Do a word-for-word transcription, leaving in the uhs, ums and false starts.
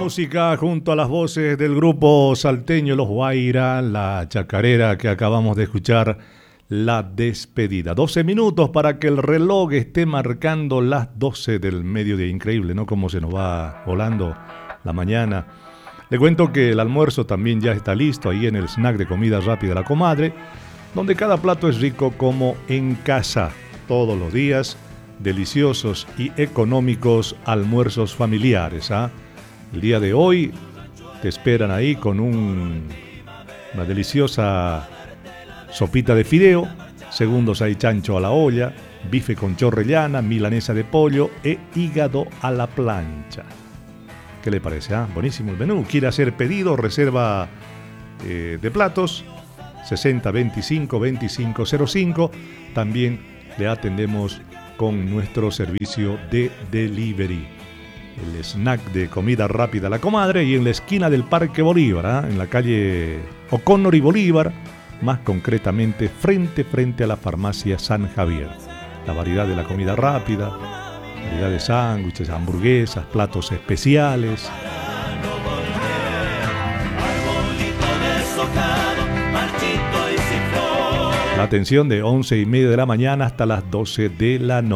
música junto a las voces del grupo salteño Los Guaira, la chacarera que acabamos de escuchar, La Despedida. doce minutos para que el reloj esté marcando las doce del mediodía. Increíble, ¿no? Cómo se nos va volando la mañana. Le cuento que el almuerzo también ya está listo ahí en el snack de comida rápida La Comadre, donde cada plato es rico como en casa. Todos los días, deliciosos y económicos almuerzos familiares, ¿ah? ¿eh? El día de hoy te esperan ahí con un, una deliciosa sopita de fideo, segundos hay chancho a la olla, bife con chorrellana, milanesa de pollo e hígado a la plancha. ¿Qué le parece? Ah? Buenísimo el menú. ¿Quiere hacer pedido? Reserva eh, de platos sesenta veinticinco veinticinco cero cinco. También le atendemos con nuestro servicio de delivery. El snack de comida rápida La Comadre, y en la esquina del Parque Bolívar, ¿eh? en la calle O'Connor y Bolívar, más concretamente frente frente a la farmacia San Javier. La variedad de la comida rápida, variedad de sándwiches, hamburguesas, platos especiales. La atención de once y media de la mañana hasta las doce de la noche.